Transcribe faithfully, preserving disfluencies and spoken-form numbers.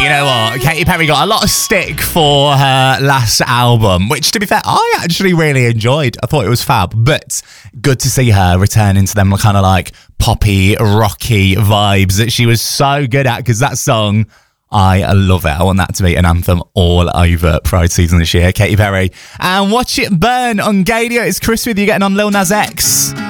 you know what? Katy Perry got a lot of stick for her last album, which, to be fair, I actually really enjoyed. I thought it was fab, but good to see her returning to them kind of like poppy, rocky vibes that she was so good at, because that song, I love it. I want that to be an anthem all over Pride season this year. Katy Perry and Watch It Burn on Gadio. It's Chris with you, getting on Lil Nas X.